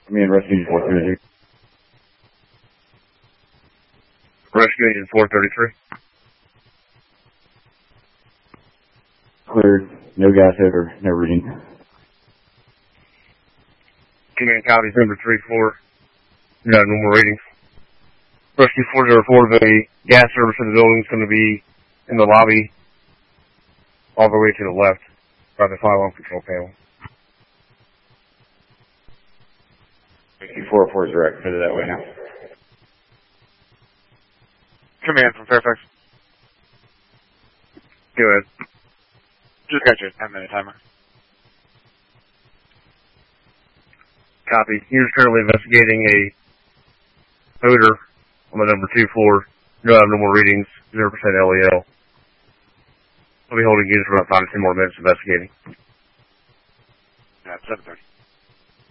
Me and Rescue Engine 433. Rescue Engine 433. Cleared. No gas over. No reading. Command copies number 3-4. No more readings. Rescue 404, the gas service in the building is going to be in the lobby all the way to the left by the fire-alarm control panel. Rescue 404 is direct. Headed that way now. Command from Fairfax. Go ahead. Just got your 10-minute timer. Copy. You're currently investigating a odor on the number 24. You'll have no more readings. 0% LEL. I'll be holding you for about 5 to 10 more minutes investigating. At 7:30.